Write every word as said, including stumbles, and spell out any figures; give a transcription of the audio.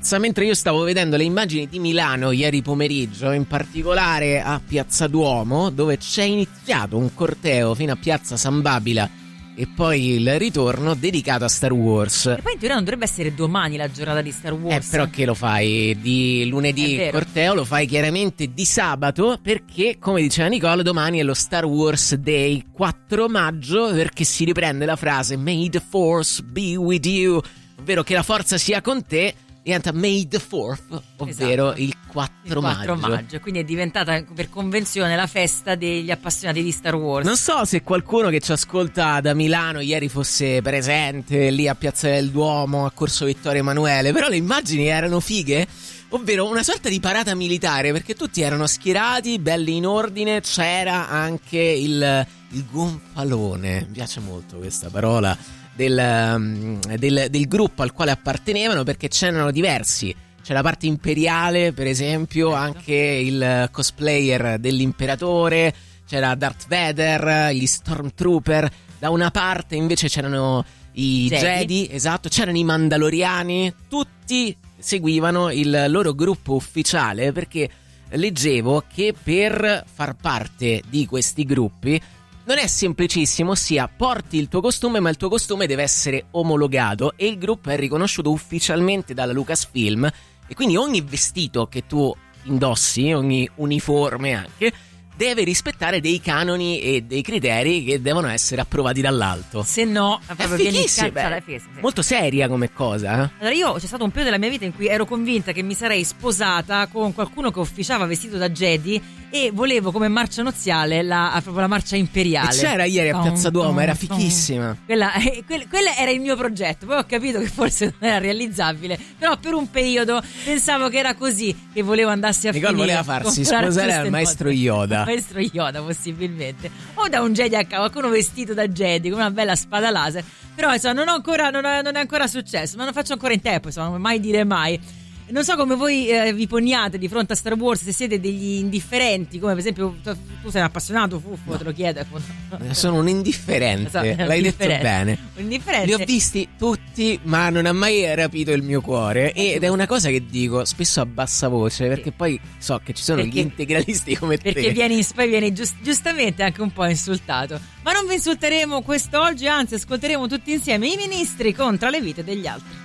piazza, mentre io stavo vedendo le immagini di Milano ieri pomeriggio, in particolare a Piazza Duomo, dove c'è iniziato un corteo fino a Piazza San Babila e poi il ritorno dedicato a Star Wars. E poi in teoria non dovrebbe essere domani la giornata di Star Wars. Eh, però che lo fai di lunedì il corteo, lo fai chiaramente di sabato, perché, come diceva Nicole, domani è lo Star Wars Day, quattro maggio, perché si riprende la frase May the Force be with you, ovvero che la forza sia con te, diventa May the fourth, ovvero esatto. il quattro maggio. Il quattro maggio, quindi è diventata per convenzione la festa degli appassionati di Star Wars. Non so se qualcuno che ci ascolta da Milano ieri fosse presente lì a Piazza del Duomo, a Corso Vittorio Emanuele, però le immagini erano fighe, ovvero una sorta di parata militare, perché tutti erano schierati, belli in ordine, c'era anche il, il gonfalone, mi piace molto questa parola, Del, del, del gruppo al quale appartenevano, perché c'erano diversi. C'è la parte imperiale, per esempio, anche il cosplayer dell'imperatore, c'era Darth Vader, gli Stormtrooper. Da una parte invece c'erano i Jedi, Jedi esatto, c'erano i Mandaloriani. Tutti seguivano il loro gruppo ufficiale, perché leggevo che per far parte di questi gruppi non è semplicissimo, ossia porti il tuo costume, ma il tuo costume deve essere omologato e il gruppo è riconosciuto ufficialmente dalla Lucasfilm, e quindi ogni vestito che tu indossi, ogni uniforme anche, deve rispettare dei canoni e dei criteri che devono essere approvati dall'alto. Se no, proprio vieni cacciata. Molto seria come cosa. Eh? Allora, io c'è stato un periodo della mia vita in cui ero convinta che mi sarei sposata con qualcuno che ufficiava vestito da Jedi e volevo come marcia nuziale la, proprio la marcia imperiale. E c'era ieri a Piazza Duomo, era fichissima. Quella, eh, quella, quella era il mio progetto, poi ho capito che forse non era realizzabile, però per un periodo pensavo che era così che volevo andarsi a Nicole finire. voleva farsi sposare al maestro Yoda. Maestro Yoda possibilmente, o da un Jedi a capo, qualcuno vestito da Jedi con una bella spada laser, però insomma non, ho ancora, non, è, non è ancora successo, ma non faccio ancora in tempo, insomma, mai dire mai. Non so come voi eh, vi poniate di fronte a Star Wars, se siete degli indifferenti, come per esempio tu, tu sei un appassionato, Fuffo, no. Te lo chiedo. Sono un indifferente, so, l'hai detto bene. Un indifferente. Li ho visti tutti, ma non ha mai rapito il mio cuore, ed è una cosa che dico spesso a bassa voce, perché sì. Poi so che ci sono perché, gli integralisti come perché te. Perché vieni, poi vieni giust, giustamente anche un po' insultato. Ma non vi insulteremo quest'oggi, anzi ascolteremo tutti insieme i ministri contro le vite degli altri.